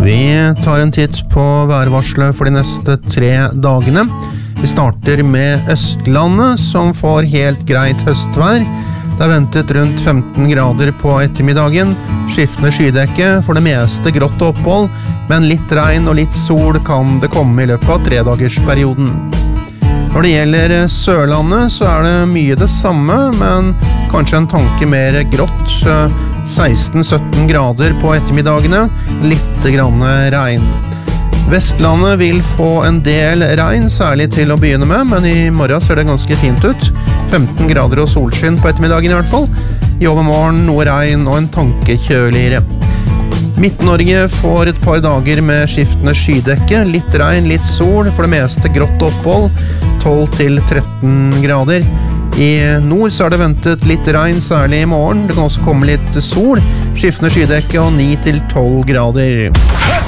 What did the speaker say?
Vi tar en titt på værvarselet for de neste 3 dagene. Vi starter med Østlandet, som får helt greit høstvær. Det er ventet rundt 15 grader på ettermiddagen, skiftende skydekke, for det meste grått opphold, men litt regn og litt sol kan det komme i løpet av 3-dagersperioden. Når det gjelder Sørlandet, så er det mye det samme, men kanskje en tanke mer grått, 16-17 grader på ettermiddagene, litt grann regn. Vestlandet vil få en del regn, særlig til å begynne med, men i morgen ser det ganske fint ut. 15 grader og solskinn på ettermiddagen i hvert fall. I overmorgen noe regn og en tanke kjøligere. Midt-Norge får et par dager med skiftende skydekke, litt regn, litt sol, for det meste grått opphold, 12-13 grader. I nord så er det ventet litt regn, særlig i morgen. Det kan også komme litt sol, skiftende skydekke og 9-12 grader.